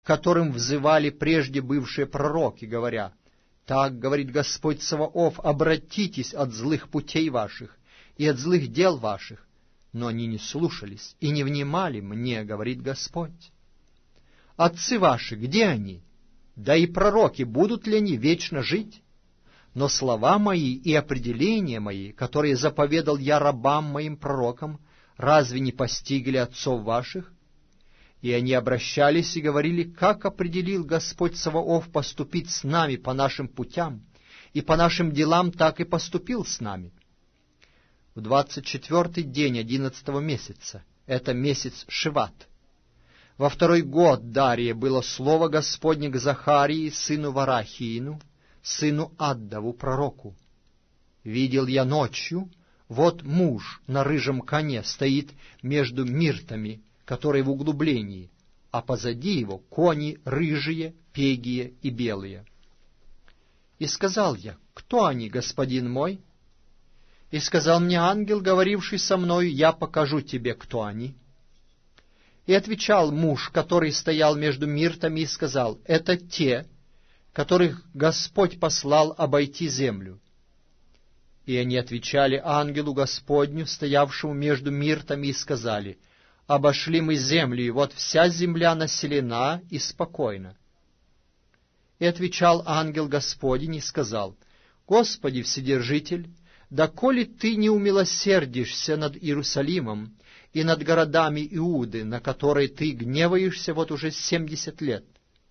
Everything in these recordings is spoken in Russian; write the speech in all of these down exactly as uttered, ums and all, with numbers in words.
которым взывали прежде бывшие пророки, говоря: «Так, говорит Господь Саваоф, обратитесь от злых путей ваших и от злых дел ваших». Но они не слушались и не внимали мне, говорит Господь. Отцы ваши, где они? Да и пророки, будут ли они вечно жить? Но слова мои и определения мои, которые заповедал я рабам моим пророкам, разве не постигли отцов ваших? И они обращались и говорили: как определил Господь Саваоф поступить с нами по нашим путям, и по нашим делам так и поступил с нами. В двадцать четвертый день одиннадцатого месяца, это месяц Шиват, во второй год Дария было слово Господне к Захарии, сыну Варахиину, сыну Аддову, пророку. Видел я ночью, вот муж на рыжем коне стоит между миртами, которые в углублении, а позади его кони рыжие, пегие и белые. И сказал я: кто они, господин мой? И сказал мне ангел, говоривший со мною: я покажу тебе, кто они. И отвечал муж, который стоял между миртами, и сказал: это те, которых Господь послал обойти землю. И они отвечали ангелу Господню, стоявшему между миртами, и сказали: обошли мы землю, и вот вся земля населена и спокойна. И отвечал ангел Господень и сказал: Господи Вседержитель, доколе Ты не умилосердишься над Иерусалимом и над городами Иуды, на которые Ты гневаешься вот уже семьдесят лет?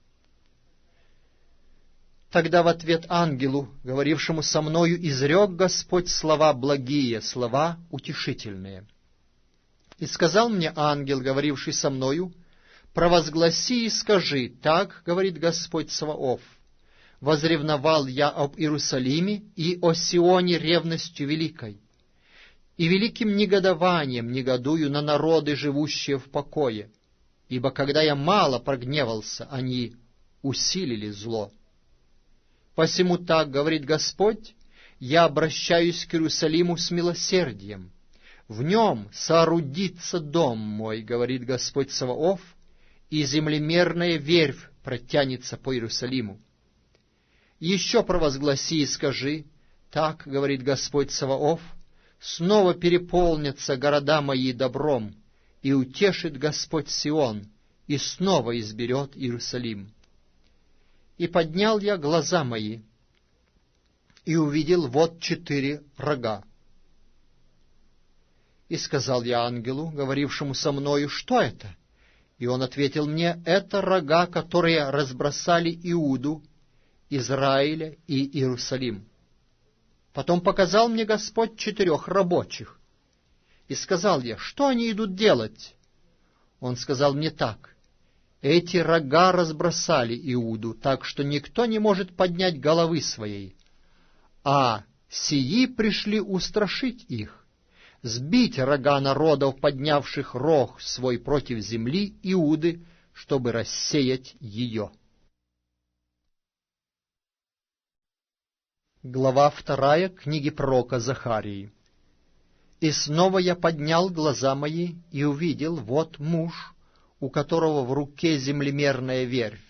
Тогда в ответ ангелу, говорившему со мною, изрек Господь слова благие, слова утешительные. И сказал мне ангел, говоривший со мною: провозгласи и скажи, так говорит Господь Саваоф: возревновал я об Иерусалиме и о Сионе ревностью великой, и великим негодованием негодую на народы, живущие в покое, ибо когда я мало прогневался, они усилили зло. Посему так говорит Господь: я обращаюсь к Иерусалиму с милосердием, в нем соорудится дом мой, говорит Господь Саваоф, и землемерная верфь протянется по Иерусалиму. Еще провозгласи и скажи, так говорит Господь Саваоф: снова переполнятся города мои добром, и утешит Господь Сион, и снова изберет Иерусалим. И поднял я глаза мои, и увидел вот четыре рога. И сказал я ангелу, говорившему со мною: что это? И он ответил мне: это рога, которые разбросали Иуду, Израиля и Иерусалим. Потом показал мне Господь четырех рабочих. И сказал я: что они идут делать? Он сказал мне так: эти рога разбросали Иуду, так что никто не может поднять головы своей, а сии пришли устрашить их, сбить рога народов, поднявших рог свой против земли Иуды, чтобы рассеять ее. Глава вторая книги пророка Захарии. «И снова я поднял глаза мои и увидел, вот муж, у которого в руке землемерная верфь.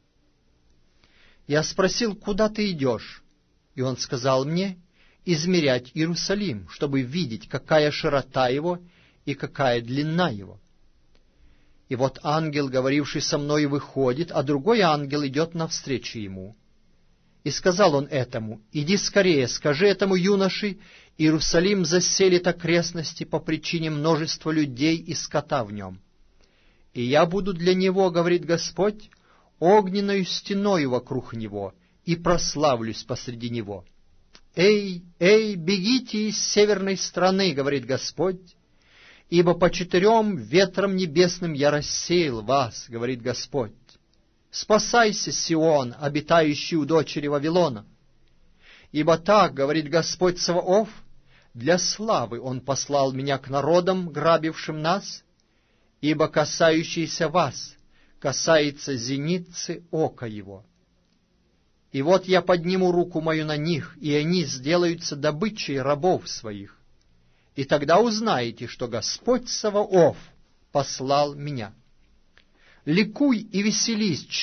Я спросил: куда ты идешь? И он сказал мне: измерять Иерусалим, чтобы видеть, какая широта его и какая длина его. И вот ангел, говоривший со мной, выходит, а другой ангел идет навстречу ему. И сказал он этому: иди скорее, скажи этому юноше, Иерусалим заселит окрестности по причине множества людей и скота в нем. И я буду для него, говорит Господь, огненною стеною вокруг него, и прославлюсь посреди него. Эй, эй, бегите из северной страны, говорит Господь, ибо по четырем ветрам небесным я рассеял вас, говорит Господь. Спасайся, Сион, обитающий у дочери Вавилона. Ибо так, говорит Господь Саваоф, для славы Он послал меня к народам, грабившим нас, ибо касающийся вас касается зеницы ока его. И вот я подниму руку мою на них, и они сделаются добычей рабов своих. И тогда узнаете, что Господь Саваоф послал меня. Ликуй и веселись,